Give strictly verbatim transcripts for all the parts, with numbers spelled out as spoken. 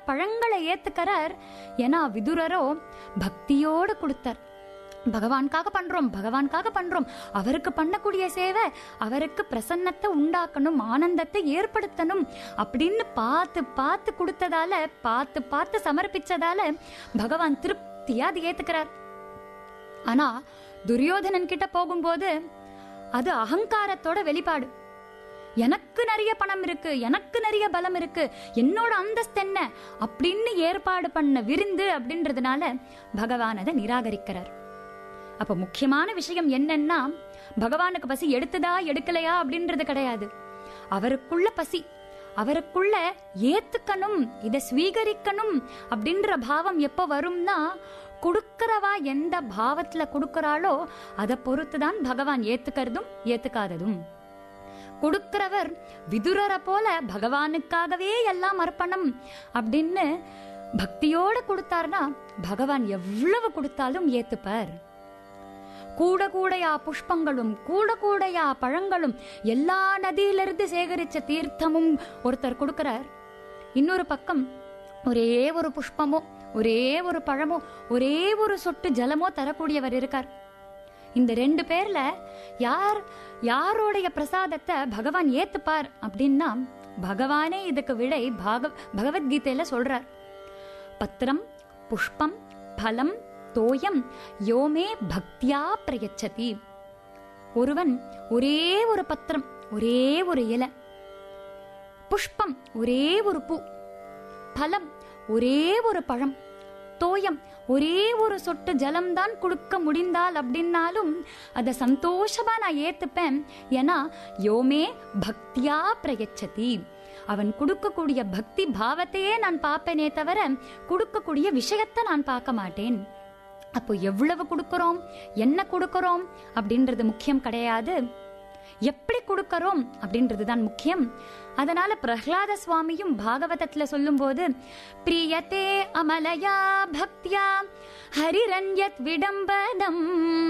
பழங்களை ஏத்துக்கிறார். ஏன்னா விதுரரோ பக்தியோடு கொடுத்தார். பகவானுக்காக பண்றோம், பகவானுக்காக பண்றோம், அவருக்கு பண்ணக்கூடிய சேவை அவருக்கு பிரசன்னத்தை உண்டாக்கணும், ஆனந்தத்தை ஏற்படுத்தணும் அப்படின்னு பார்த்து பார்த்து கொடுத்ததால, பார்த்து பார்த்து சமர்ப்பிச்சதால பகவான் திருப்தியா அது ஏத்துக்கிறார். ஆனா துரியோதனன் கிட்ட போகும்போது அது அகங்காரத்தோட வெளிப்பாடு. எனக்கு நிறைய பணம் இருக்கு, எனக்கு நிறைய பலம் இருக்கு, என்னோட அந்தஸ்து என்ன அப்படின்னு ஏற்பாடு பண்ண விருந்து அப்படின்றதுனால பகவான் அதை நிராகரிக்கிறார். அப்ப முக்கியமான விஷயம் என்னன்னா, பகவானுக்கு பசி எடுத்ததா எடுக்கலையா அப்படின்றது கிடையாது. அவருக்குள்ள பசி, அவருக்குள்ள ஏத்துக்கணும், இதை ஸ்வீகரிக்கணும் அப்படின்ற பாவம் எப்ப வரும்னா, கொடுக்கிறவா எந்த பாவத்துல கொடுக்கிறாளோ அதை பொறுத்துதான் பகவான் ஏத்துக்கிறதும் ஏத்துக்காததும். கொடுக்கிறவர் விதுரரை போல பகவானுக்காகவே எல்லாம் அர்ப்பணம் அப்படின்னு பக்தியோடு கொடுத்தார்னா பகவான் எவ்வளவு கொடுத்தாலும் ஏத்துப்பார். கூட கூடையா புஷ்பங்களும் கூட கூடையா பழங்களும் எல்லா நதியிலிருந்து சேகரிச்ச தீர்த்தமும் ஒருத்தர் கொடுக்கிறார். இன்னொரு பக்கம் ஒரே ஒரு புஷ்பமோ ஒரே ஒரு பழமோ ஒரே ஒரு சொட்டு ஜலமோ தரக்கூடியவர் இருக்கார். இந்த ரெண்டு பேர்ல யார் யாரோடைய பிரசாதத்தை பகவான் ஏத்துப்பார் அப்படின்னா, பகவானே இதுக்கு விடை பாக பகவத்கீதையில சொல்றார். பத்திரம் புஷ்பம் பலம் தோயம் யோமே பக்தியா பிரயச்சதி. ஒருவன் ஒரே ஒரு பத்திரம், ஒரே ஒரு இலை, புஷ்பம் ஒரே ஒரு பூ, பலம் ஒரே ஒரு பழம், தோயம் ஒரே ஒரு சொட்டு ஜலம்தான் கொடுக்க முடிந்தால் அப்படின்னாலும் அதை சந்தோஷமா நான் ஏத்துப்பேன். ஏன்னா யோமே பக்தியா பிரயச்சதி, அவன் கொடுக்கக்கூடிய பக்தி பாவத்தையே நான் பார்ப்பேனே தவிர கொடுக்கக்கூடிய விஷயத்தை நான் பார்க்க மாட்டேன். அப்போ எவ்வளவு கொடுக்கிறோம், என்ன கொடுக்கிறோம் அப்படின்றது முக்கியம் கிடையாது, எப்படி கொடுக்கிறோம் அப்படின்றதுதான் முக்கியம். அதனால பிரஹ்லாத சுவாமியும் பாகவதத்துல சொல்லும் போது, பிரியதே அமலயா பக்தியா ஹரிரண்யத் விடம்பனம்.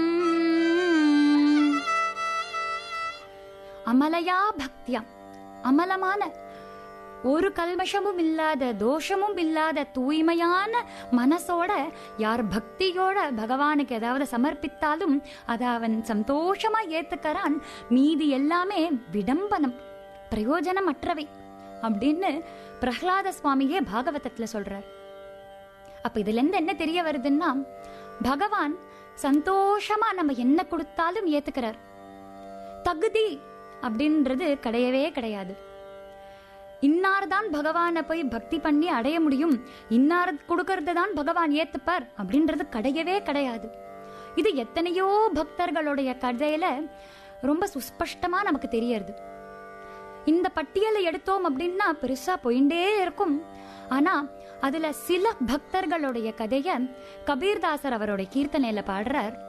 அமலயா பக்தியா, அமலமான ஒரு கல்மஷமும் இல்லாத தோஷமும் இல்லாத தூய்மையான மனசோட யார் பக்தியோட பகவானுக்கு ஏதாவது சமர்ப்பித்தாலும் அதை அவன் சந்தோஷமா ஏத்துக்கிறான். மீதி எல்லாமே விடம்பனம், பிரயோஜனமற்றவை அப்படின்னு பிரஹ்லாத சுவாமியே பாகவதத்துல சொல்றார். அப்ப இதுல இருந்து என்ன தெரிய வருதுன்னா, பகவான் சந்தோஷமா நம்ம என்ன கொடுத்தாலும் ஏத்துக்கிறார். தகுதி அப்படின்றது கிடையவே கிடையாது. இன்னார்தான் பகவானை போய் பக்தி பண்ணி அடைய முடியும், இன்னார் கொடுக்கறது தான் பகவான் ஏத்துப்பார் அப்படின்றது கிடையவே கிடையாது. இது எத்தனையோ பக்தர்களுடைய கதையில ரொம்ப சுஸ்பஷ்டமா நமக்கு தெரியறது. இந்த பட்டியலை எடுத்தோம் அப்படின்னா பெருசா போயிண்டே இருக்கும். ஆனா அதுல சில பக்தர்களுடைய கதைய கபீர்தாசர் அவருடைய கீர்த்தனையில பாடுறார்.